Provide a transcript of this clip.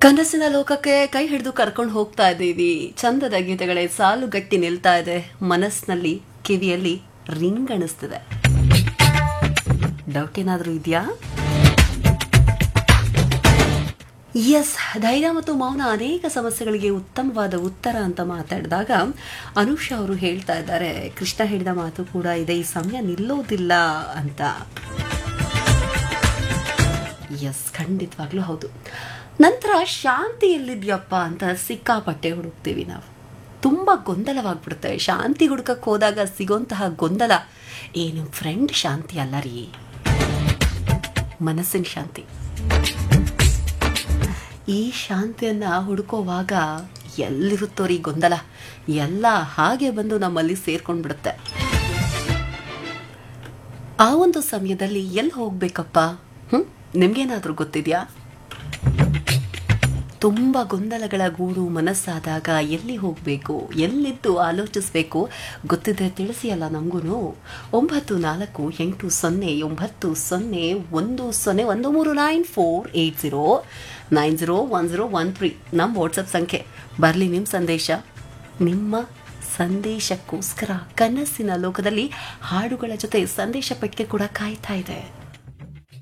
ಕನಸಿನ ಲೋಕಕ್ಕೆ ಕೈ ಹಿಡಿದು ಕರ್ಕೊಂಡು ಹೋಗ್ತಾ ಇದ್ದೀವಿ. ಚಂದದ ಗೀತೆಗಳೇ ಸಾಲು ಗಟ್ಟಿ ನಿಲ್ತಾ ಇದೆ. ಮನಸ್ಸಿನಲ್ಲಿ ಕಿವಿಯಲ್ಲಿ ರಿಂಗ್ ಅನಿಸ್ತಿದೆ. ಡೌಟ್ ಏನಾದರೂ ಇದೆಯಾ? ಎಸ್, ಧೈರ್ಯ ಮತ್ತು ಮೌನ ಅನೇಕ ಸಮಸ್ಯೆಗಳಿಗೆ ಉತ್ತಮವಾದ ಉತ್ತರ ಅಂತ ಮಾತಾಡಿದಾಗ ಅನುಷಾ ಅವರು ಹೇಳ್ತಾ ಇದ್ದಾರೆ, ಕೃಷ್ಣ ಹೇಳಿದ ಮಾತು ಕೂಡ ಇದೆ, ಈ ಸಮಯ ನಿಲ್ಲೋದಿಲ್ಲ ಅಂತ. ಎಸ್, ಖಂಡಿತವಾಗ್ಲೂ ಹೌದು. ನಂತರ ಶಾಂತಿ ಎಲ್ಲಿದ್ಯಪ್ಪ ಅಂತ ಸಿಕ್ಕಾಪಟ್ಟೆ ಹುಡುಕ್ತೀವಿ ನಾವು. ತುಂಬ ಗೊಂದಲವಾಗ್ಬಿಡುತ್ತೆ. ಶಾಂತಿ ಹುಡುಕಕ್ಕೆ ಹೋದಾಗ ಸಿಗೋಂತಹ ಗೊಂದಲ, ಏನು ಫ್ರೆಂಡ್ ಶಾಂತಿ ಅಲ್ಲ ರೀ, ಮನಸ್ಸಿನ ಶಾಂತಿ. ಈ ಶಾಂತಿಯನ್ನು ಹುಡುಕೋವಾಗ ಎಲ್ಲಿರುತ್ತೋ ರೀ ಗೊಂದಲ, ಎಲ್ಲ ಹಾಗೆ ಬಂದು ನಮ್ಮಲ್ಲಿ ಸೇರ್ಕೊಂಡ್ಬಿಡುತ್ತೆ. ಆ ಒಂದು ಸಮಯದಲ್ಲಿ ಎಲ್ಲಿ ಹೋಗ್ಬೇಕಪ್ಪ? ನಿಮ್ಗೇನಾದ್ರೂ ಗೊತ್ತಿದೆಯಾ? ತುಂಬ ಗೊಂದಲಗಳ ಗೂಡು ಮನಸ್ಸಾದಾಗ ಎಲ್ಲಿ ಹೋಗಬೇಕು, ಎಲ್ಲಿದ್ದು ಆಲೋಚಿಸಬೇಕು ಗೊತ್ತಿದ್ರೆ ತಿಳಿಸಿ ಅಲ್ಲ ನಮಗೂ. 9480100390901013 ನಮ್ಮ ವಾಟ್ಸಪ್ ಸಂಖ್ಯೆ. ಬರಲಿ ನಿಮ್ಮ ಸಂದೇಶ. ನಿಮ್ಮ ಸಂದೇಶಕ್ಕೋಸ್ಕರ ಕನಸಿನ ಲೋಕದಲ್ಲಿ ಹಾಡುಗಳ ಜೊತೆ ಸಂದೇಶ ಪೆಟ್ಟಿಗೆ ಕೂಡ ಕಾಯ್ತಾ ಇದೆ.